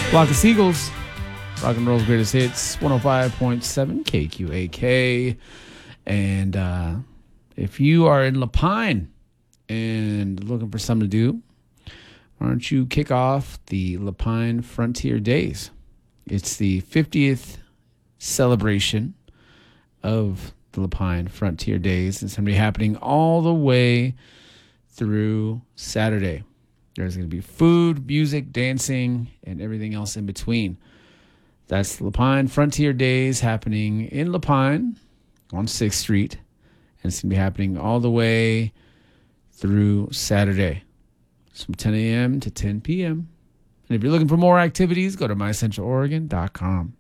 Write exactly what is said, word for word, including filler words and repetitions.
Flock of Seagulls, rock and roll's greatest hits, one oh five point seven K Q A K. And uh, if you are in La Pine and looking for something to do, why don't you kick off the La Pine Frontier Days? It's the fiftieth celebration of the La Pine Frontier Days. It's going to be happening all the way through Saturday. There's going to be food, music, dancing, and everything else in between. That's La Pine Frontier Days happening in La Pine on sixth Street. And it's going to be happening all the way through Saturday. It's from ten a.m. to ten p.m. And if you're looking for more activities, go to my central oregon dot com.